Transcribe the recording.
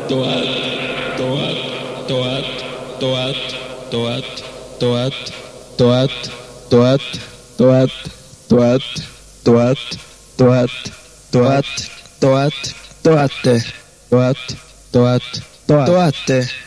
toat, toat, toat, toat, toat, toat, toat, toat, toat, toat, toat, toat, toat, toat, toate, toat, toat, toate.